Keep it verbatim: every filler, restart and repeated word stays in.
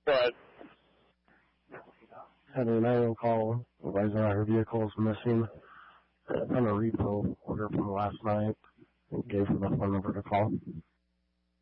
But had a nine one call, advising our vehicles missing. On a repo order from last night, and gave her the phone number to call.